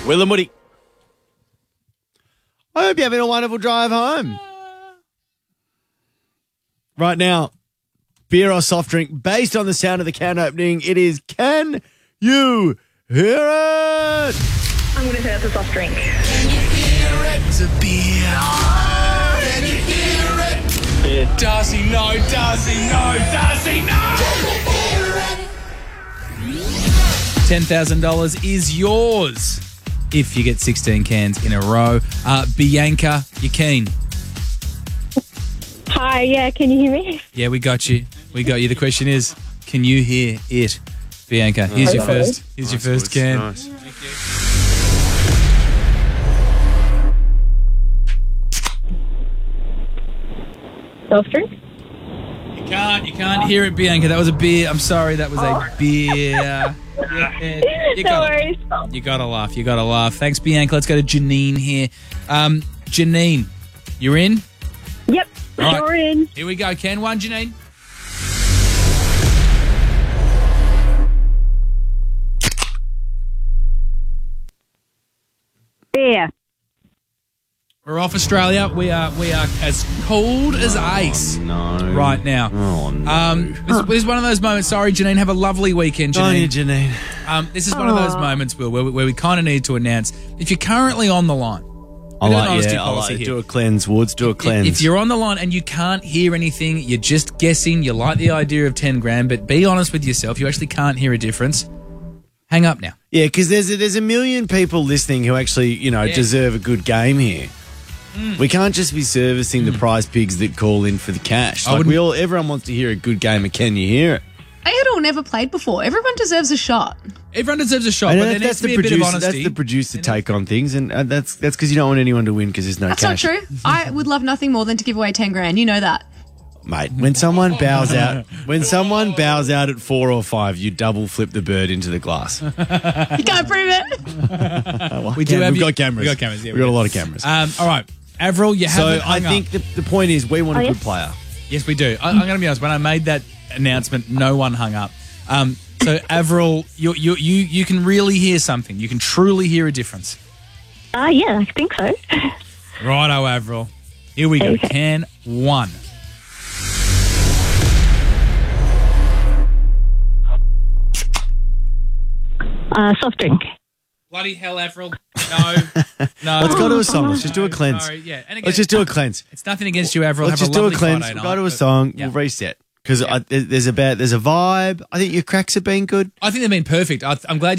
Will and Woody. I hope you're having a wonderful drive home. Right now, beer or soft drink based on the sound of the can opening. It is Can You Hear It? I'm going to say it's a soft drink. Can you hear it? It's a beer. Oh, can you hear it? Beer. Darcy, no. Darcy, no. Darcy, no. $10,000 is yours if you get 16 cans in a row. Bianca, you keen? Hi, yeah, can you hear me? Yeah, we got you. We got you. The question is, can you hear it? Bianca, here's your first. Here's your first can. Nice. Soft drink? You can't hear it, Bianca. That was a beer. I'm sorry, that was a beer. Yeah, No worries. You gotta laugh. You gotta laugh. Thanks, Bianca. Let's go to Janine here. Janine, you're in? Yep, All right. you're in. Here we go. Can one, Janine? Beer. We're off Australia. We are as cold as ice right now. Oh, no. This is one of those moments. Sorry, Janine. Have a lovely weekend, Oh, yeah, Janine. Janine. This is one of those moments, Will, where we kind of need to announce if you're currently on the line. I we do an like, honesty yeah, I policy like here. do a cleanse, Woods. Do a cleanse. If you're on the line and you can't hear anything, you're just guessing, you like the idea of 10 grand, but be honest with yourself. You actually can't hear a difference. Hang up now. Yeah, because there's a million people listening who actually, deserve a good game here. We can't just be servicing the prize pigs that call in for the cash. Like everyone wants to hear a good game of Can You Hear It? Theodore never played before. Everyone deserves a shot. Everyone deserves a shot, And but there needs to be a bit of honesty. That's the producer take on things, and that's because you don't want anyone to win because there's no That's cash. not true. I would love nothing more than to give away 10 grand. You know that. Mate, when someone bows out, at 4 or 5, you double flip the bird into the glass. You can't prove it. We've got cameras. We've got cameras, yeah. We've got a lot of cameras. All right. Avril, you haven't hung I think the point is we want a good player. Yes, we do. I'm going to be honest. When I made that announcement, no one hung up. So, Avril, you can really hear something. You can truly hear a difference. Yeah, I think so. Righto, Avril. Here we go. Okay. Can one. Soft drink. Bloody hell, Avril. No. Let's go to a song. Let's just do a cleanse. Sorry, yeah. And again, Let's just do a cleanse. It's nothing against you, Avril. Let's Have just do a lovely cleanse. Friday We'll night, go to a but- song. Yeah. We'll reset. Because there's a vibe. I think your cracks have been good. I think they've been perfect. I'm glad